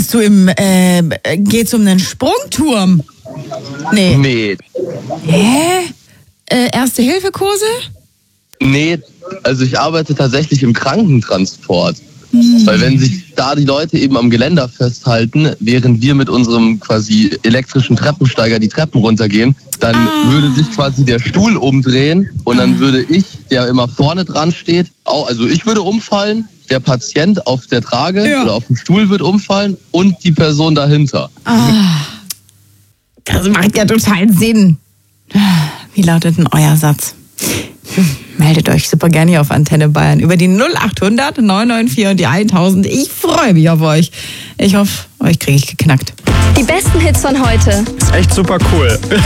Geht's um einen Sprungturm? Nee. Hä? Erste-Hilfe-Kurse? Nee, also ich arbeite tatsächlich im Krankentransport. Weil wenn sich da die Leute eben am Geländer festhalten, während wir mit unserem quasi elektrischen Treppensteiger die Treppen runtergehen, dann würde sich quasi der Stuhl umdrehen und dann würde ich, der immer vorne dran steht, also ich würde umfallen, der Patient auf der Trage oder auf dem Stuhl wird umfallen und die Person dahinter. Das macht ja total Sinn. Wie lautet denn euer Satz? Meldet euch super gerne hier auf Antenne Bayern über die 0800 994 und die 1000. Ich freue mich auf euch. Ich hoffe, euch kriege ich geknackt. Die besten Hits von heute. Ist echt super cool.